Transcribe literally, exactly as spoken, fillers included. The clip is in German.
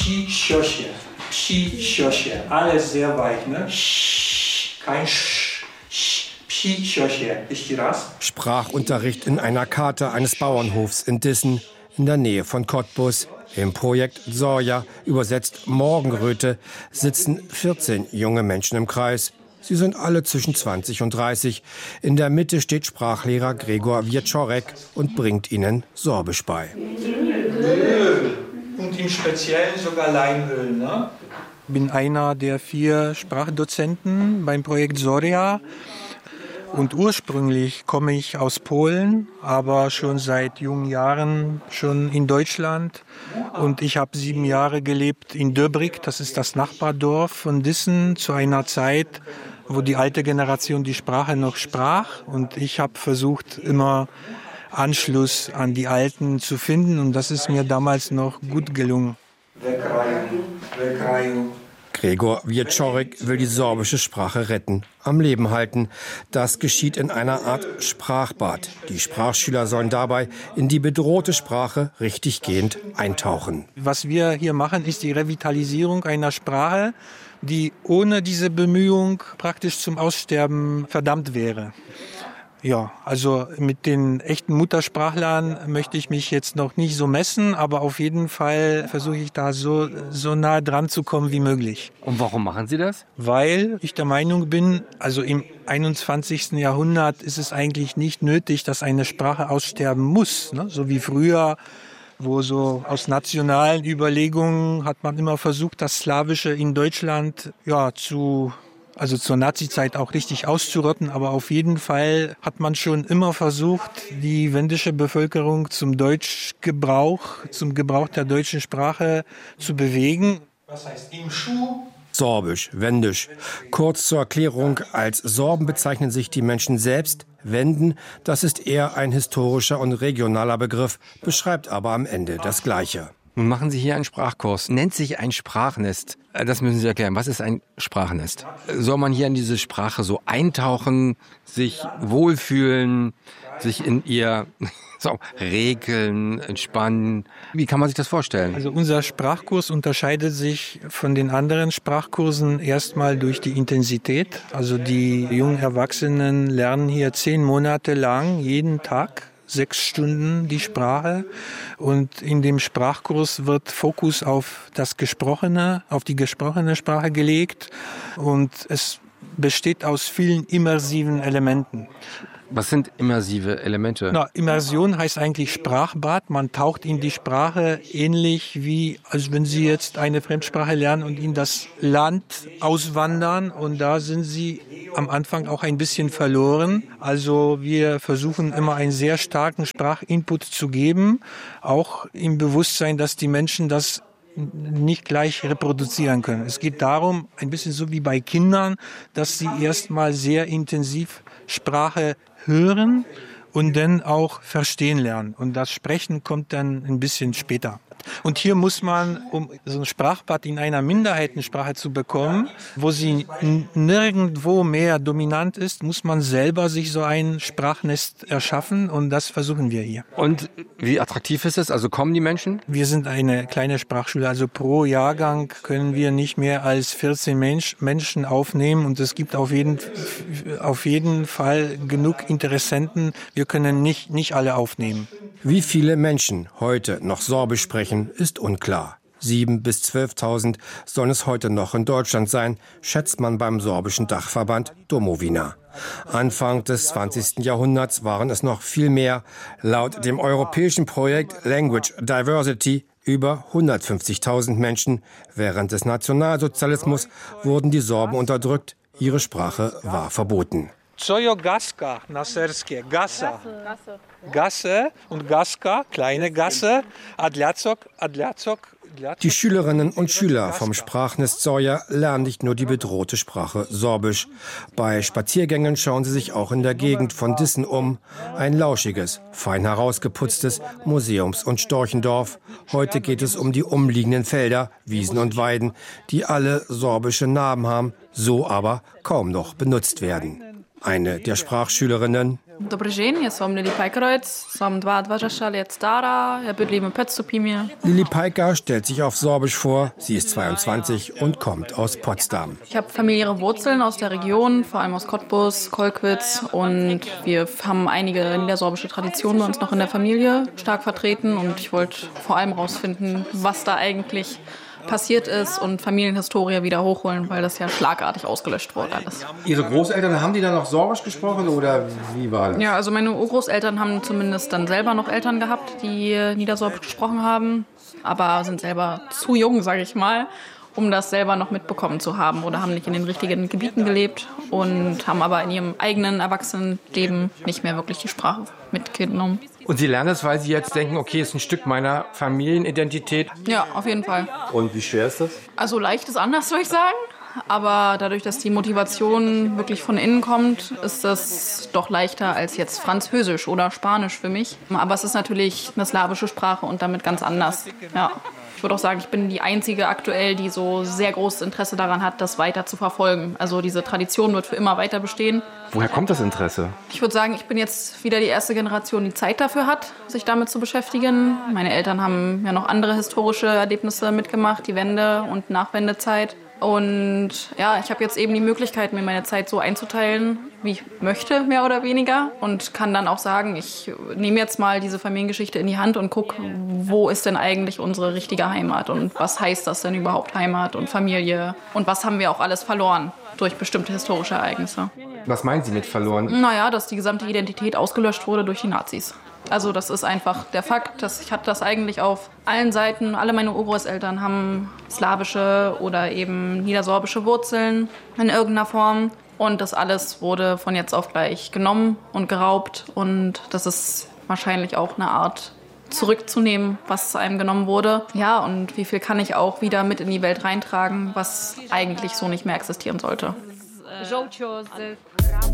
Psi, Siosie. Psi, Siosie. Alles sehr weich, ne? Sch, kein Sch. Psi, Siosie. Ist die das? Sprachunterricht in einer Kata eines Bauernhofs in Dissen, in der Nähe von Cottbus. Im Projekt Sorja, übersetzt Morgenröte, sitzen vierzehn junge Menschen im Kreis. Sie sind alle zwischen zwanzig und dreißig. In der Mitte steht Sprachlehrer Gregor Wieczorek und bringt ihnen Sorbisch bei. Öl. Und im Speziellen sogar Leinöl, ne? Ich bin einer der vier Sprachdozenten beim Projekt Sorja. Und ursprünglich komme ich aus Polen, aber schon seit jungen Jahren schon in Deutschland. Und ich habe sieben Jahre gelebt in Döbrig, das ist das Nachbardorf von Dissen, zu einer Zeit, wo die alte Generation die Sprache noch sprach. Und ich habe versucht, immer Anschluss an die Alten zu finden. Und das ist mir damals noch gut gelungen. Gregor Wieczorek will die sorbische Sprache retten, am Leben halten. Das geschieht in einer Art Sprachbad. Die Sprachschüler sollen dabei in die bedrohte Sprache richtiggehend eintauchen. Was wir hier machen, ist die Revitalisierung einer Sprache, die ohne diese Bemühung praktisch zum Aussterben verdammt wäre. Ja, also mit den echten Muttersprachlern möchte ich mich jetzt noch nicht so messen, aber auf jeden Fall versuche ich da so, so nah dran zu kommen wie möglich. Und warum machen Sie das? Weil ich der Meinung bin, also im einundzwanzigsten Jahrhundert ist es eigentlich nicht nötig, dass eine Sprache aussterben muss, ne? So wie früher, wo so aus nationalen Überlegungen hat man immer versucht, das Slawische in Deutschland ja zu also zur Nazizeit auch richtig auszurotten, aber auf jeden Fall hat man schon immer versucht, die wendische Bevölkerung zum Deutschgebrauch, zum Gebrauch der deutschen Sprache zu bewegen. Was heißt im Schuh? Sorbisch, Wendisch. Kurz zur Erklärung, als Sorben bezeichnen sich die Menschen selbst. Wenden, das ist eher ein historischer und regionaler Begriff, beschreibt aber am Ende das Gleiche. Nun machen Sie hier einen Sprachkurs, nennt sich ein Sprachnest. Das müssen Sie erklären. Was ist ein Sprachnest? Soll man hier in diese Sprache so eintauchen, sich wohlfühlen, sich in ihr so regeln, entspannen? Wie kann man sich das vorstellen? Also unser Sprachkurs unterscheidet sich von den anderen Sprachkursen erstmal durch die Intensität. Also die jungen Erwachsenen lernen hier zehn Monate lang jeden Tag sechs Stunden die Sprache, und in dem Sprachkurs wird Fokus auf das Gesprochene, auf die gesprochene Sprache gelegt, und es besteht aus vielen immersiven Elementen. Was sind immersive Elemente? Na, Immersion heißt eigentlich Sprachbad. Man taucht in die Sprache ähnlich wie, als wenn Sie jetzt eine Fremdsprache lernen und in das Land auswandern. Und da sind Sie am Anfang auch ein bisschen verloren. Also wir versuchen immer einen sehr starken Sprachinput zu geben, auch im Bewusstsein, dass die Menschen das nicht gleich reproduzieren können. Es geht darum, ein bisschen so wie bei Kindern, dass sie erstmal sehr intensiv Sprache hören und dann auch verstehen lernen. Und das Sprechen kommt dann ein bisschen später. Und hier muss man, um so ein Sprachbad in einer Minderheitensprache zu bekommen, wo sie n- nirgendwo mehr dominant ist, muss man selber sich so ein Sprachnest erschaffen, und das versuchen wir hier. Und wie attraktiv ist es? Also kommen die Menschen? Wir sind eine kleine Sprachschule, also pro Jahrgang können wir nicht mehr als vierzehn Mensch, Menschen aufnehmen, und es gibt auf jeden, auf jeden Fall genug Interessenten. Wir können nicht, nicht alle aufnehmen. Wie viele Menschen heute noch Sorbisch sprechen, ist unklar. Sieben bis zwölftausend sollen es heute noch in Deutschland sein, schätzt man beim sorbischen Dachverband Domowina. Anfang des zwanzigsten Jahrhunderts waren es noch viel mehr. Laut dem europäischen Projekt Language Diversity über hundertfünfzigtausend Menschen. Während des Nationalsozialismus wurden die Sorben unterdrückt. Ihre Sprache war verboten. Cojo Gaska na serskie, Gassa. Gasse und Gaska, kleine Gasse, Adliacok, Adliacok. Die Schülerinnen und Schüler vom Sprachnest Sorja lernen nicht nur die bedrohte Sprache Sorbisch. Bei Spaziergängen schauen sie sich auch in der Gegend von Dissen um. Ein lauschiges, fein herausgeputztes Museums- und Storchendorf. Heute geht es um die umliegenden Felder, Wiesen und Weiden, die alle sorbische Namen haben, so aber kaum noch benutzt werden. Eine der Sprachschülerinnen. Dobrý den, ja som Lili Pajkrojc, som dvaadvajset let stará, ja bydlím v Petstupimie. Lili Pajker stellt sich auf Sorbisch vor. Sie ist zweiundzwanzig und kommt aus Potsdam. Ich habe familiäre Wurzeln aus der Region, vor allem aus Cottbus, Kolkwitz, und wir haben einige niedersorbische Traditionen bei uns noch in der Familie stark vertreten, und ich wollte vor allem herausfinden, was da eigentlich passiert ist und Familienhistorie wieder hochholen, weil das ja schlagartig ausgelöscht wurde alles. Ihre Großeltern, haben die dann noch Sorbisch gesprochen oder wie war das? Ja, also meine Urgroßeltern haben zumindest dann selber noch Eltern gehabt, die Niedersorbisch gesprochen haben, aber sind selber zu jung, sage ich mal, um das selber noch mitbekommen zu haben, oder haben nicht in den richtigen Gebieten gelebt und haben aber in ihrem eigenen Erwachsenenleben nicht mehr wirklich die Sprache mitgenommen. Und Sie lernen es, weil Sie jetzt denken, okay, ist ein Stück meiner Familienidentität? Ja, auf jeden Fall. Und wie schwer ist das? Also leicht ist anders, würde ich sagen. Aber dadurch, dass die Motivation wirklich von innen kommt, ist das doch leichter als jetzt Französisch oder Spanisch für mich. Aber es ist natürlich eine slawische Sprache und damit ganz anders. Ja. Ich würde auch sagen, ich bin die Einzige aktuell, die so sehr großes Interesse daran hat, das weiter zu verfolgen. Also diese Tradition wird für immer weiter bestehen. Woher kommt das Interesse? Ich würde sagen, ich bin jetzt wieder die erste Generation, die Zeit dafür hat, sich damit zu beschäftigen. Meine Eltern haben ja noch andere historische Erlebnisse mitgemacht, die Wende- und Nachwendezeit. Und ja, ich habe jetzt eben die Möglichkeit, mir meine Zeit so einzuteilen, wie ich möchte, mehr oder weniger. Und kann dann auch sagen, ich nehme jetzt mal diese Familiengeschichte in die Hand und gucke, wo ist denn eigentlich unsere richtige Heimat? Und was heißt das denn überhaupt, Heimat und Familie? Und was haben wir auch alles verloren durch bestimmte historische Ereignisse? Was meinen Sie mit verloren? Naja, dass die gesamte Identität ausgelöscht wurde durch die Nazis. Also das ist einfach der Fakt, dass ich hatte das eigentlich auf allen Seiten. Alle meine Urgroßeltern haben slawische oder eben niedersorbische Wurzeln in irgendeiner Form. Und das alles wurde von jetzt auf gleich genommen und geraubt. Und das ist wahrscheinlich auch eine Art zurückzunehmen, was einem genommen wurde. Ja, und wie viel kann ich auch wieder mit in die Welt reintragen, was eigentlich so nicht mehr existieren sollte.